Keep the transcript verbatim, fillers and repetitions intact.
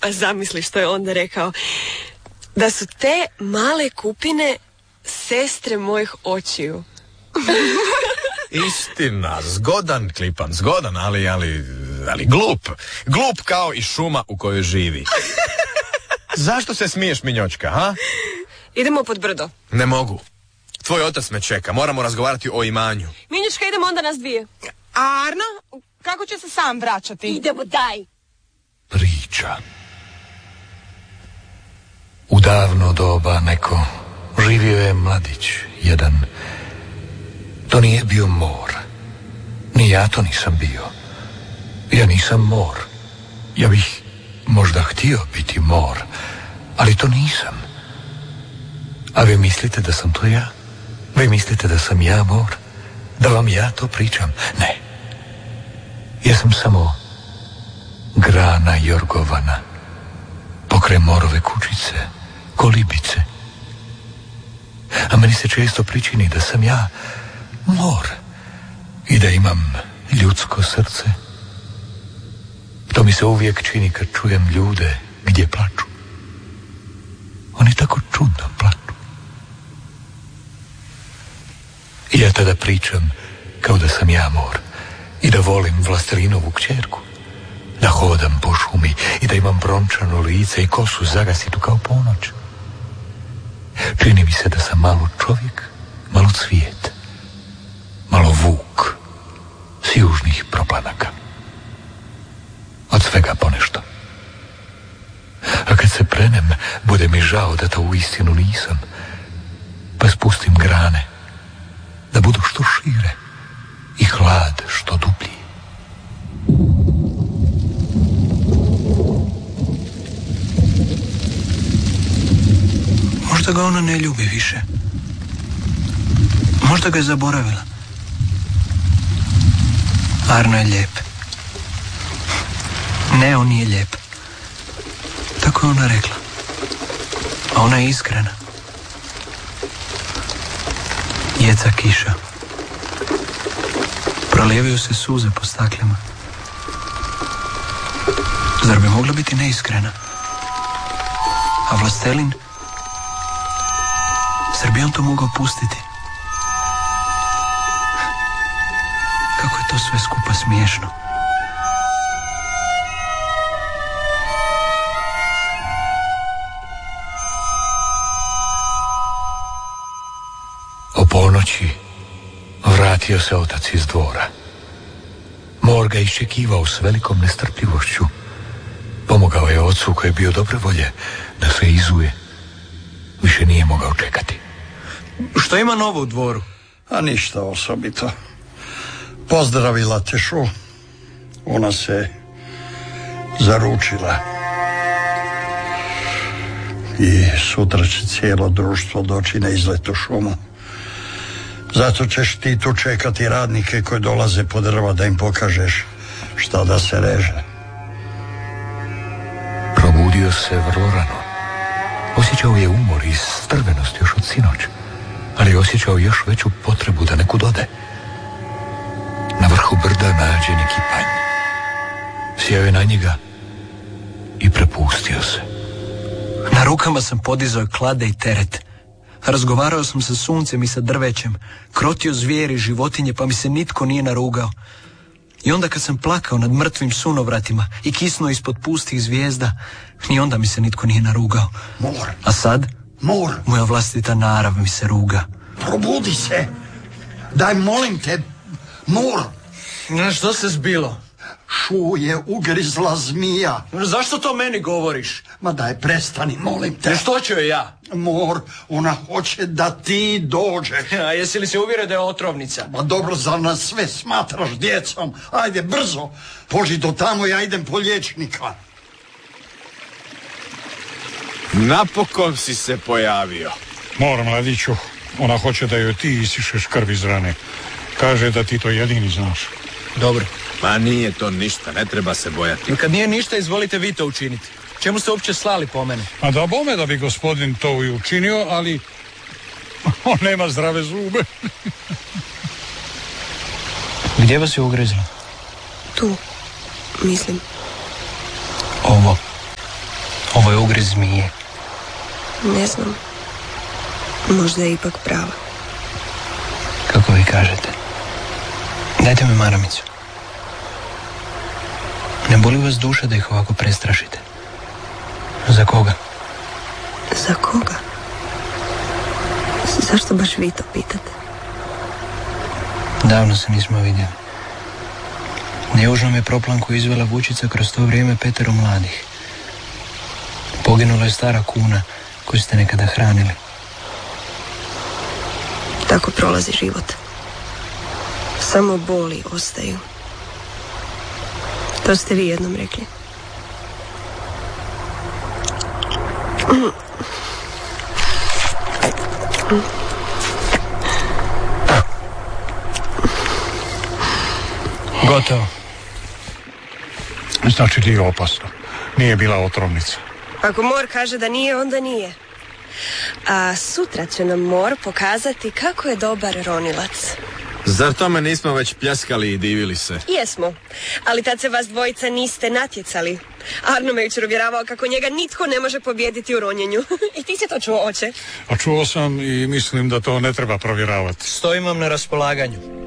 A zamisli što je onda rekao. Da su te male kupine sestre mojih očiju. Istina, zgodan klipan, zgodan, ali, ali, ali glup. Glup kao i šuma u kojoj živi. Zašto se smiješ, Minjočka, ha? Idemo pod brdo. Ne mogu. Tvoj otac me čeka, moramo razgovarati o imanju. Minjočka, idemo onda nas dvije. A Arno, kako će se sam vraćati? Idemo, daj. Priča. U davno doba neko živio je mladić, jedan. To nije bio mor. Ni ja to nisam bio. Ja nisam mor. Ja bih možda htio biti mor, ali to nisam. A vi mislite da sam to ja? Vi mislite da sam ja mor? Da vam ja to pričam? Ne. Ja sam samo grana jorgovana pokraj morove kućice, kolibice. A meni se često pričini da sam ja mor i da imam ljudsko srce. To mi se uvijek čini kad čujem ljude gdje plaču. Oni tako čudno plaču. I ja tada pričam kao da sam ja mor i da volim Vlastelinovu kćerku, da hodam po šumi i da imam brončano lice i kosu zagasitu kao ponoć. Čini mi se da sam malo čovjek, malo cvijet, malo vuk s južnih proplanaka. Od svega ponešto. A kad se prenem, bude mi žao da to uistinu nisam, pa spustim grane da budu što šire i hlad što dublji. Možda ga ona ne ljubi više. Možda ga je zaboravila. Arno je lijep. Ne, on nije lijep. Tako je ona rekla. A ona je iskrena. Jeca kiša. Prolijevaju se suze po staklima. Zar bi mogla biti neiskrena? A Vlastelin? Zar bi on to mogao pustiti? Kako je to sve skupa smiješno. O ponoći vratio se otac iz dvora. Mor ga iščekivao s velikom nestrpljivošću. Pomogao je ocu koji je bio dobre volje da se izuje. Više nije mogao čekati. Što ima novo u dvoru? A ništa osobito. Pozdravila te Šu. Ona se zaručila. I sutra će cijelo društvo doći na izlet u šumu. Zato ćeš ti tu čekati radnike koji dolaze po drva da im pokažeš šta da se reže. Probudio se vrlo rano. Osjećao je umor i strvenost još od sinoć, ali osjećao još veću potrebu da nekud ode. Na vrhu brda nađe neki panj. Sjeo je na njega i prepustio se. Na rukama sam podizao klade i teret. Razgovarao sam sa suncem i sa drvećem, krotio zvijeri i životinje, pa mi se nitko nije narugao. I onda kad sam plakao nad mrtvim sunovratima i kisnuo ispod pustih zvijezda, ni onda mi se nitko nije narugao. Mor. A sad? Mor. Moja vlastita narav mi se ruga. Probudi se. Daj, molim te, Mor. Na što se zbilo? Šu je ugrizla zmija. Zašto to meni govoriš? Ma daj, prestani, molim te. Što ću joj ja? Mor, ona hoće da ti dođeš. A jesi li se uvjerio da je otrovnica? Ma dobro, za nas sve smatraš djecom. Ajde, brzo, poži do tamo, ja idem po liječnika. Napokon si se pojavio. Mor, mladiću, ona hoće da joj ti isišeš krv iz rane. Kaže da ti to jedini znaš. Dobro. Ma nije to ništa, ne treba se bojati. Kad nije ništa, izvolite vi to učiniti. Čemu ste uopće slali po mene? A da bome da bi gospodin to i učinio, ali on nema zdrave zube. Gdje vas je ugrizla? Tu, mislim. Ovo. ugriz zmije. Ne znam. Možda je ipak prava. Kako vi kažete? Dajte mi maramicu. Ne boli vas duša da ih ovako prestrašite? Za koga? Za koga? Zašto baš vi to pitate? Davno se nismo vidjeli. Nejužno me proplanku izvela vučica kroz to vrijeme petero mladih. Poginula je stara kuna koju ste nekada hranili. Tako prolazi život. Samo boli ostaju. To ste vi jednom rekli. Gotovo. Znači nije opasno. Nije bila otrovnica. Ako mor kaže da nije, onda nije. A sutra će nam mor pokazati kako je dobar ronilac. Zar tome nismo već pljaskali i divili se? Jesmo, ali tad se vas dvojica niste natjecali. Arno me jučer uvjeravao kako njega nitko ne može pobijediti u ronjenju. I ti si to čuo, oče? A čuo sam i mislim da to ne treba provjeravati. Stojim vam na raspolaganju.